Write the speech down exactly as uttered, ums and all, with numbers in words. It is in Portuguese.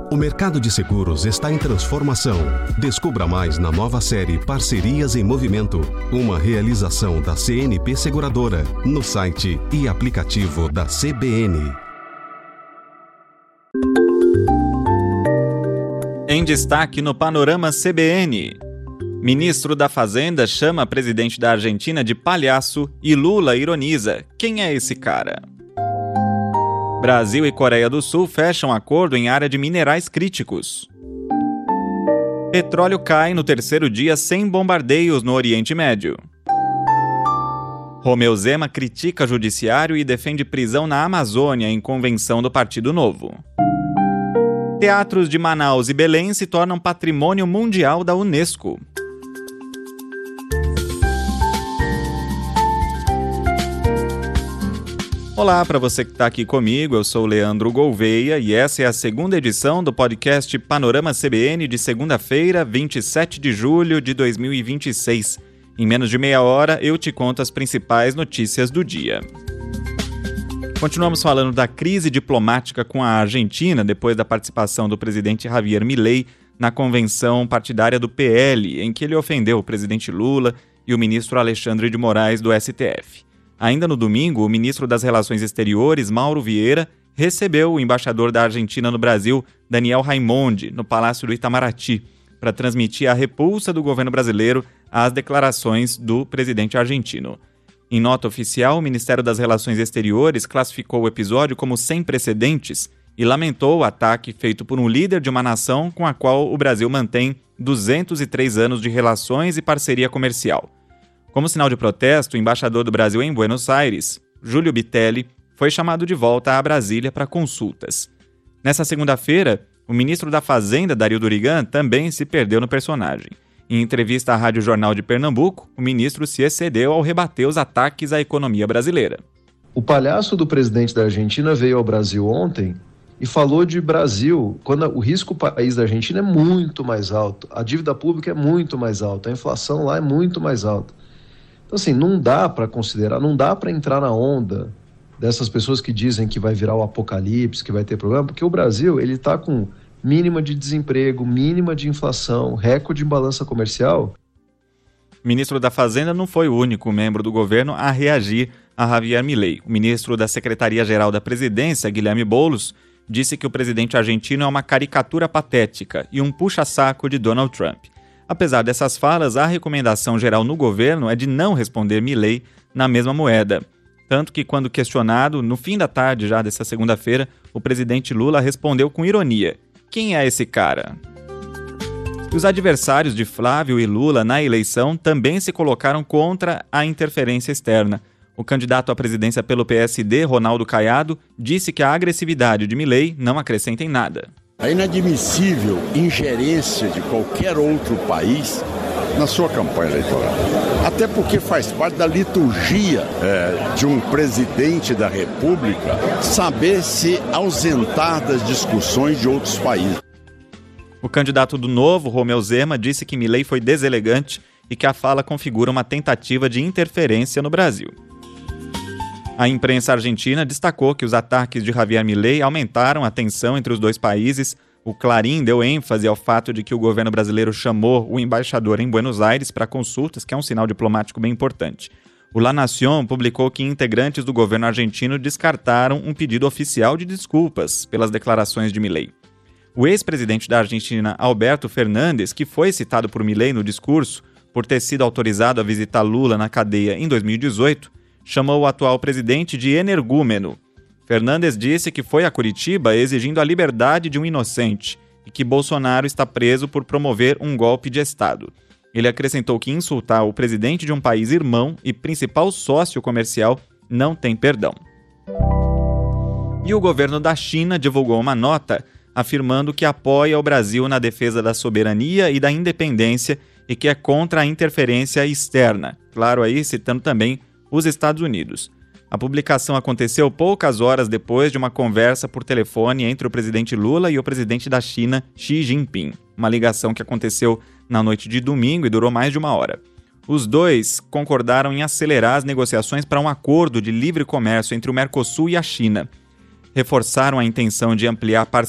O mercado de seguros está em transformação. Descubra mais na nova série Parcerias em Movimento, uma realização da C N P Seguradora, no site e aplicativo da C B N. Em destaque no Panorama C B N. Ministro da Fazenda chama presidente da Argentina de palhaço e Lula ironiza: quem é esse cara? Brasil e Coreia do Sul fecham acordo em área de minerais críticos. Petróleo cai no terceiro dia sem bombardeios no Oriente Médio. Romeu Zema critica judiciário e defende prisão na Amazônia em convenção do Partido Novo. Teatros de Manaus e Belém se tornam patrimônio mundial da Unesco. Olá, para você que está aqui comigo, eu sou o Leandro Gouveia e essa é a segunda edição do podcast Panorama C B N de segunda-feira, vinte e sete de julho de dois mil e vinte e seis. Em menos de meia hora eu te conto as principais notícias do dia. Continuamos falando da crise diplomática com a Argentina depois da participação do presidente Javier Milei na convenção partidária do P L, em que ele ofendeu o presidente Lula e o ministro Alexandre de Moraes do S T F. Ainda no domingo, o ministro das Relações Exteriores, Mauro Vieira, recebeu o embaixador da Argentina no Brasil, Daniel Raimondi, no Palácio do Itamaraty, para transmitir a repulsa do governo brasileiro às declarações do presidente argentino. Em nota oficial, o Ministério das Relações Exteriores classificou o episódio como sem precedentes e lamentou o ataque feito por um líder de uma nação com a qual o Brasil mantém duzentos e três anos de relações e parceria comercial. Como sinal de protesto, o embaixador do Brasil em Buenos Aires, Júlio Bitelli, foi chamado de volta a Brasília para consultas. Nessa segunda-feira, o ministro da Fazenda, Dario Durigan, também se perdeu no personagem. Em entrevista à Rádio Jornal de Pernambuco, o ministro se excedeu ao rebater os ataques à economia brasileira. O palhaço do presidente da Argentina veio ao Brasil ontem e falou de Brasil, quando o risco país da Argentina é muito mais alto, a dívida pública é muito mais alta, a inflação lá é muito mais alta. Então, assim, não dá para considerar, não dá para entrar na onda dessas pessoas que dizem que vai virar o apocalipse, que vai ter problema, porque o Brasil, ele está com mínima de desemprego, mínima de inflação, recorde em balança comercial. O ministro da Fazenda não foi o único membro do governo a reagir a Javier Milei. O ministro da Secretaria-Geral da Presidência, Guilherme Boulos, disse que o presidente argentino é uma caricatura patética e um puxa-saco de Donald Trump. Apesar dessas falas, a recomendação geral no governo é de não responder Milei na mesma moeda. Tanto que, quando questionado, no fim da tarde já dessa segunda-feira, o presidente Lula respondeu com ironia: quem é esse cara? Os adversários de Flávio e Lula na eleição também se colocaram contra a interferência externa. O candidato à presidência pelo P S D, Ronaldo Caiado, disse que a agressividade de Milei não acrescenta em nada. A inadmissível ingerência de qualquer outro país na sua campanha eleitoral. Até porque faz parte da liturgia é, de um presidente da República saber se ausentar das discussões de outros países. O candidato do Novo, Romeu Zema, disse que Milei foi deselegante e que a fala configura uma tentativa de interferência no Brasil. A imprensa argentina destacou que os ataques de Javier Milei aumentaram a tensão entre os dois países. O Clarín deu ênfase ao fato de que o governo brasileiro chamou o embaixador em Buenos Aires para consultas, que é um sinal diplomático bem importante. O La Nación publicou que integrantes do governo argentino descartaram um pedido oficial de desculpas pelas declarações de Milei. O ex-presidente da Argentina, Alberto Fernandes, que foi citado por Milei no discurso por ter sido autorizado a visitar Lula na cadeia em dois mil e dezoito, chamou o atual presidente de energúmeno. Fernandes disse que foi a Curitiba exigindo a liberdade de um inocente e que Bolsonaro está preso por promover um golpe de Estado. Ele acrescentou que insultar o presidente de um país irmão e principal sócio comercial não tem perdão. E o governo da China divulgou uma nota afirmando que apoia o Brasil na defesa da soberania e da independência e que é contra a interferência externa. Claro, aí citando também os Estados Unidos. A publicação aconteceu poucas horas depois de uma conversa por telefone entre o presidente Lula e o presidente da China, Xi Jinping. Uma ligação que aconteceu na noite de domingo e durou mais de uma hora. Os dois concordaram em acelerar as negociações para um acordo de livre comércio entre o Mercosul e a China. Reforçaram a intenção de ampliar parcerias